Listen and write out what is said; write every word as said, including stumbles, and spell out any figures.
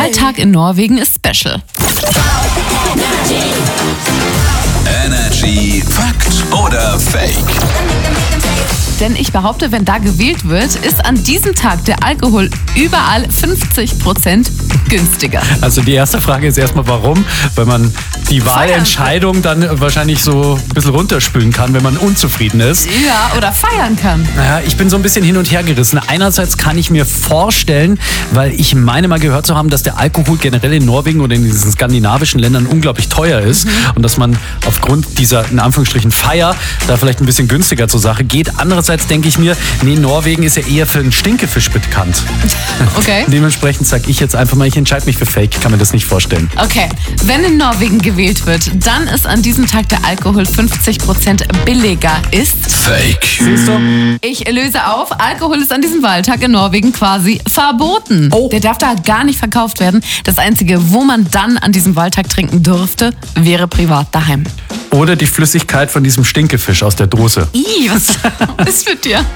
Wahltag in Norwegen ist special. Energy Fakt oder Fake? Denn ich behaupte, wenn da gewählt wird, ist an diesem Tag der Alkohol überall fünfzig Prozent günstiger. Also die erste Frage ist erstmal, warum? Weil man die Wahlentscheidung dann wahrscheinlich so ein bisschen runterspülen kann, wenn man unzufrieden ist. Ja, oder feiern kann. Naja, ich bin so ein bisschen hin und her gerissen. Einerseits kann ich mir vorstellen, weil ich meine mal gehört zu haben, dass der Alkohol generell in Norwegen oder in diesen skandinavischen Ländern unglaublich teuer ist mhm. und dass man aufgrund dieser, in Anführungsstrichen, Feier da vielleicht ein bisschen günstiger zur Sache geht. Andererseits denke ich mir, nee, Norwegen ist ja eher für einen Stinkefisch bekannt. Okay. Dementsprechend sage ich jetzt einfach mal, ich entscheide mich für Fake. Ich kann mir das nicht vorstellen. Okay, wenn in Norwegen gewählt wird, dann ist an diesem Tag der Alkohol fünfzig Prozent billiger ist. Fake. Siehst du? Ich löse auf, Alkohol ist an diesem Wahltag in Norwegen quasi verboten. Oh. Der darf da gar nicht verkauft werden. Das Einzige, wo man dann an diesem Wahltag trinken dürfte, wäre privat daheim. Oder die Flüssigkeit von diesem Stinkefisch aus der Dose. Ih, was ist mit dir?